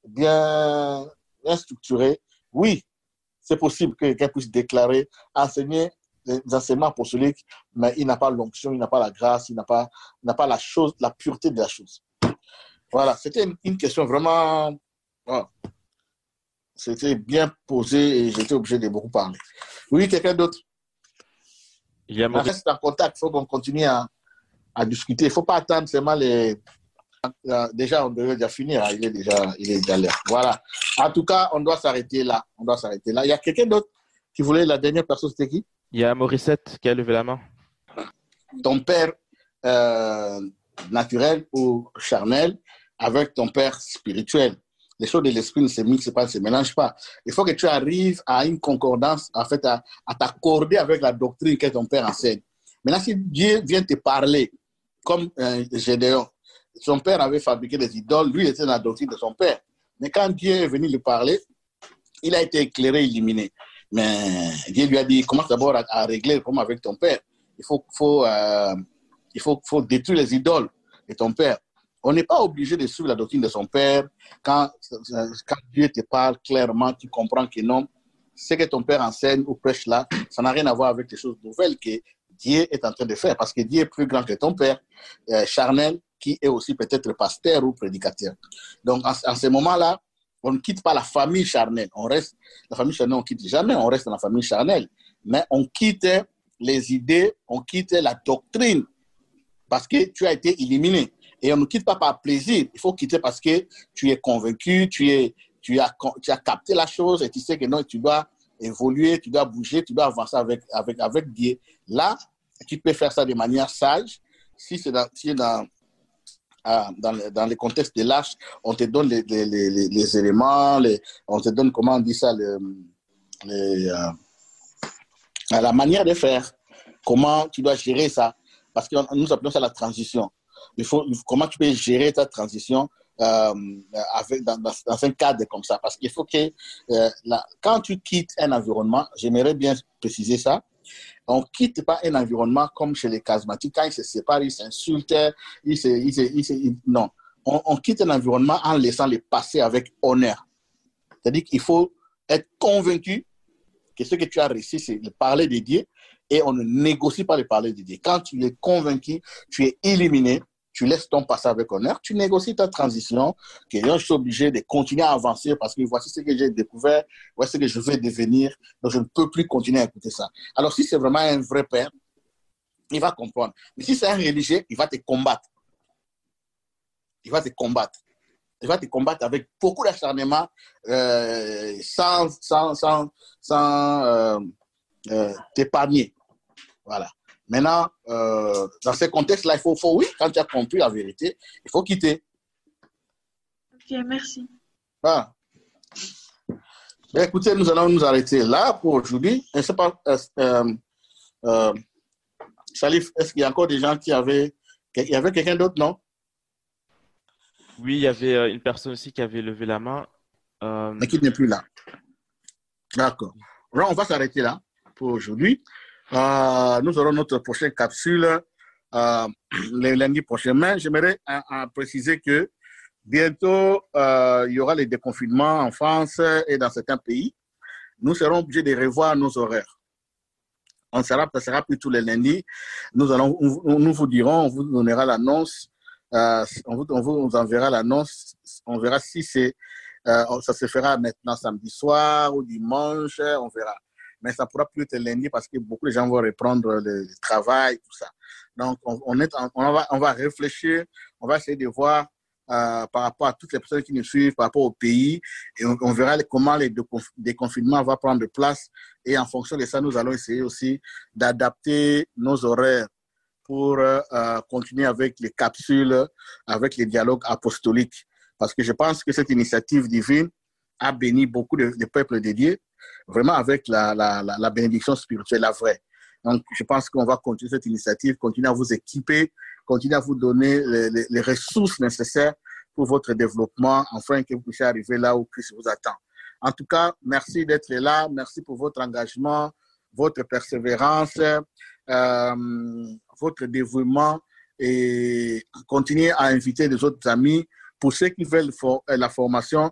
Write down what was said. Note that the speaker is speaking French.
bien, bien structuré, oui, c'est possible que quelqu'un puisse déclarer, enseigner des enseignements apostoliques, mais il n'a pas l'onction, il n'a pas la grâce, il n'a pas la chose, la pureté de la chose. Voilà, c'était une question vraiment, voilà, c'était bien posé et j'étais obligé de beaucoup parler. Oui, quelqu'un d'autre? Il y a On reste en contact, il faut qu'on continue à discuter. Il ne faut pas attendre seulement les... Déjà, on devrait déjà finir, il est déjà l'heure. Voilà. En tout cas, on doit s'arrêter là. On doit s'arrêter là. Il y a quelqu'un d'autre qui voulait, la dernière personne, c'était qui? Il y a Morissette qui a levé la main. Ton père naturel ou charnel avec ton père spirituel. Les choses de l'esprit ne se mixent pas, ne se mélangent pas. Il faut que tu arrives à une concordance, en fait, à t'accorder avec la doctrine que ton père enseigne. Maintenant, si Dieu vient te parler, comme Gédéon, son père avait fabriqué des idoles, lui il était dans la doctrine de son père. Mais quand Dieu est venu lui parler, il a été éclairé, illuminé. Mais Dieu lui a dit, commence d'abord à régler comme avec ton père. Il faut détruire les idoles de ton père. On n'est pas obligé de suivre la doctrine de son père. Quand Dieu te parle clairement, tu comprends que non, ce que ton père enseigne ou prêche là, ça n'a rien à voir avec les choses nouvelles que Dieu est en train de faire. Parce que Dieu est plus grand que ton père charnel, qui est aussi peut-être pasteur ou prédicateur. Donc, en ce moment-là, on ne quitte pas la famille charnelle. On reste, la famille charnelle, on ne quitte jamais, on reste dans la famille charnelle. Mais on quitte les idées, on quitte la doctrine parce que tu as été éliminé. Et on ne quitte pas par plaisir. Il faut quitter parce que tu es convaincu, tu as capté la chose et tu sais que non, tu dois évoluer, tu dois bouger, tu dois avancer avec Dieu. Là, tu peux faire ça de manière sage. Si c'est dans les contextes de l'âge, on te donne les éléments, on te donne, comment on dit ça, la manière de faire, comment tu dois gérer ça. Parce que nous appelons ça la transition. Comment tu peux gérer ta transition dans un cadre comme ça. Parce qu'il faut que, quand tu quittes un environnement, j'aimerais bien préciser ça, on ne quitte pas un environnement comme chez les charismatiques. Quand ils se séparent, ils s'insultent, non. On quitte un environnement en laissant les passer avec honneur. C'est-à-dire qu'il faut être convaincu que ce que tu as réussi, c'est le parler de Dieu et on ne négocie pas le parler de Dieu. Quand tu es convaincu, tu es éliminé, tu laisses ton passé avec honneur, tu négocies ta transition, que je suis obligé de continuer à avancer parce que voici ce que j'ai découvert, voici ce que je vais devenir, donc je ne peux plus continuer à écouter ça. Alors si c'est vraiment un vrai père, il va comprendre. Mais si c'est un religieux, il va te combattre. Il va te combattre. Il va te combattre avec beaucoup d'acharnement, sans t'épargner. Voilà. Maintenant, dans ces contextes-là, oui, quand tu as compris la vérité, il faut quitter. Ok, merci. Voilà. Ben, écoutez, nous allons nous arrêter là pour aujourd'hui. Je ne sais pas, Salif, est-ce qu'il y a encore des gens il y avait quelqu'un d'autre, non? Oui, il y avait une personne aussi qui avait levé la main. Mais qui n'est plus là. D'accord. Alors, on va s'arrêter là pour aujourd'hui. Nous aurons notre prochaine capsule le lundi prochain. Mais j'aimerais préciser que bientôt, il y aura les déconfinements en France et dans certains pays. Nous serons obligés de revoir nos horaires. Ça sera plus tous les lundis. Nous vous dirons, on vous donnera l'annonce. On vous enverra l'annonce. On verra si ça se fera maintenant samedi soir ou dimanche. On verra. Mais ça pourra plus être lundi parce que beaucoup de gens vont reprendre le travail, tout ça. Donc, on va réfléchir. On va essayer de voir par rapport à toutes les personnes qui nous suivent, par rapport au pays. Et on verra comment les déconfinements vont prendre place. Et en fonction de ça, nous allons essayer aussi d'adapter nos horaires pour continuer avec les capsules, avec les dialogues apostoliques. Parce que je pense que cette initiative divine a béni beaucoup de peuples dédiés, vraiment avec la bénédiction spirituelle, la vraie. Donc, je pense qu'on va continuer cette initiative, continuer à vous équiper, continuer à vous donner les ressources nécessaires pour votre développement, afin que vous puissiez arriver là où Christ vous attend. En tout cas, merci d'être là. Merci pour votre engagement, votre persévérance, votre dévouement et continuez à inviter les autres amis. Pour ceux qui veulent la formation,